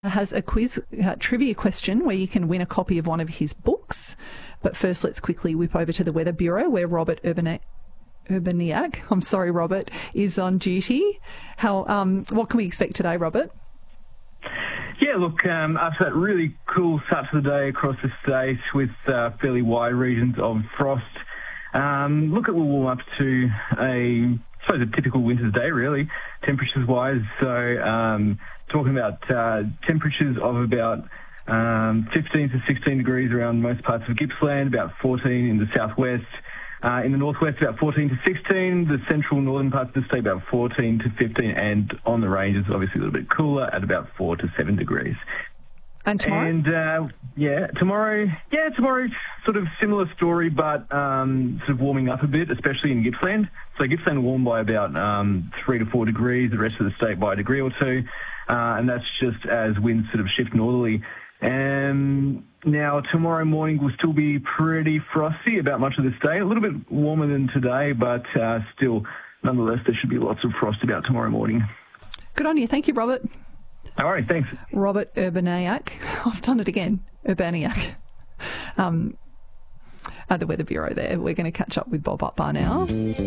Has a quiz trivia question where you can win a copy of one of his books. But first, let's quickly whip over to the Weather Bureau where Robert Urbaniak, I'm sorry, Robert, is on duty. What can we expect today, Robert? Yeah, look, after that really cool start to the day across the state with fairly wide regions of frost, look, it will warm up to a typical winter's day, really, temperatures-wise. So talking about temperatures of about 15 to 16 degrees around most parts of Gippsland, about 14 in the southwest. In the northwest, about 14 to 16. The central northern parts of the state, about 14 to 15. And on the ranges, obviously a little bit cooler at about 4 to 7 degrees. And tomorrow? And, tomorrow, sort of similar story, but sort of warming up a bit, especially in Gippsland. So Gippsland warmed by about 3 to 4 degrees, the rest of the state by a degree or two. And that's just as winds sort of shift northerly. And now tomorrow morning will still be pretty frosty about much of the state. A little bit warmer than today, but still, nonetheless, there should be lots of frost about tomorrow morning. Good on you. Thank you, Robert. All right, thanks. Robert Urbaniak. I've done it again. Urbaniak. At the Weather Bureau there. We're going to catch up with Bob Utbar now.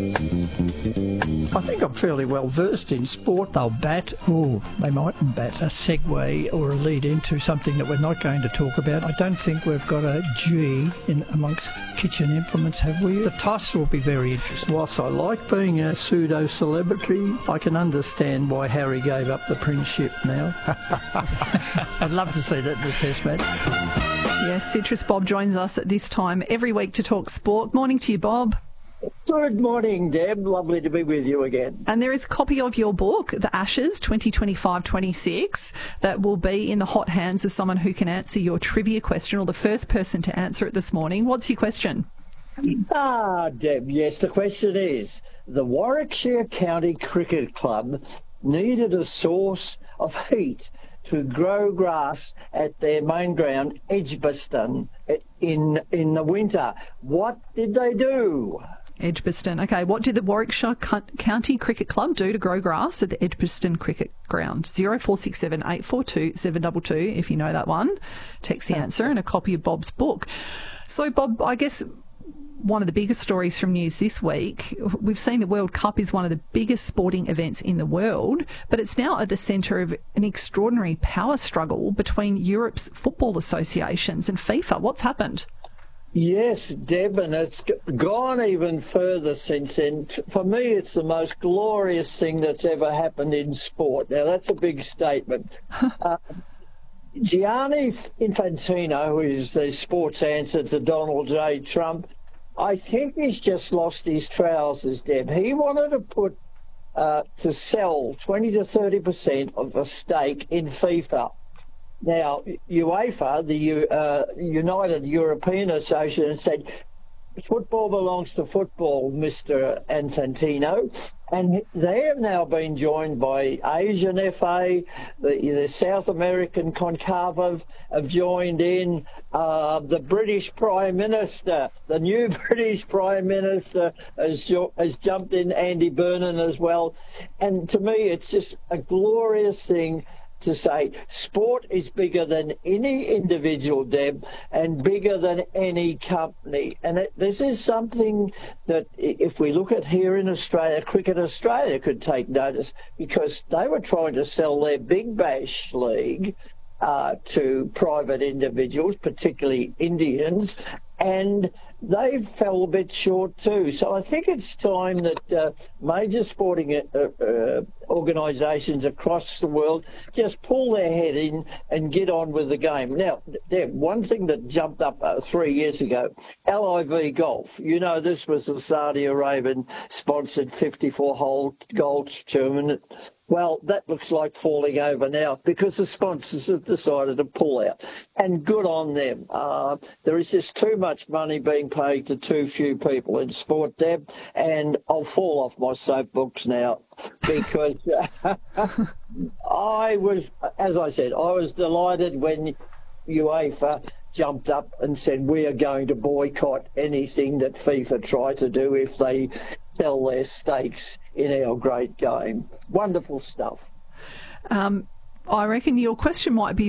I think I'm fairly well versed in sport. They'll bat, or they mightn't bat, a segue or a lead into something that we're not going to talk about. I don't think we've got a G in amongst kitchen implements, have we? The toss will be very interesting. Whilst I like being a pseudo-celebrity, I can understand why Harry gave up the princeship now. I'd love to see that in the test match. Yes, Citrus Bob joins us at this time every week to talk sport. Morning to you, Bob. Good morning, Deb. Lovely to be with you again. And there is a copy of your book, The Ashes 2025-26, that will be in the hot hands of someone who can answer your trivia question, or the first person to answer it this morning. What's your question? Deb, yes, the question is, the Warwickshire County Cricket Club needed a source of heat to grow grass at their main ground, Edgbaston, in the winter. What did they do? Edgbaston. Okay, what did the Warwickshire County Cricket Club do to grow grass at the Edgbaston Cricket Ground? 0467 842 722, if you know that one. Text the answer and a copy of Bob's book. So, Bob, I guess one of the biggest stories from news this week, we've seen the World Cup is one of the biggest sporting events in the world, but it's now at the centre of an extraordinary power struggle between Europe's football associations and FIFA. What's happened? Yes, Deb, and it's gone even further since then. For me, it's the most glorious thing that's ever happened in sport. Now, that's a big statement. Gianni Infantino, who is the sports answer to Donald J. Trump, I think he's just lost his trousers, Deb. He wanted to put to sell 20 to 30% of the stake in FIFA. Now, UEFA, the United European Association, said football belongs to football, Mr. Infantino. And they have now been joined by Asian FA, the South American CONCACAF have joined in, the British Prime Minister, the new British Prime Minister has jumped in, Andy Burnham as well. And to me, it's just a glorious thing to say sport is bigger than any individual, Deb, and bigger than any company. And this is something that if we look at here in Australia, Cricket Australia could take notice, because they were trying to sell their Big Bash League to private individuals, particularly Indians, and they fell a bit short too. So I think it's time that major sporting organisations across the world just pull their head in and get on with the game. Now, one thing that jumped up 3 years ago, LIV Golf. You know, this was a Saudi Arabian-sponsored 54-hole golf tournament. Well, that looks like falling over now because the sponsors have decided to pull out. And good on them. There is just too much money being paid to too few people in sport, Deb. And I'll fall off my soapbox now because I was delighted when UEFA jumped up and said we are going to boycott anything that FIFA try to do if they sell their stakes in our great game. Wonderful stuff. I reckon your question might be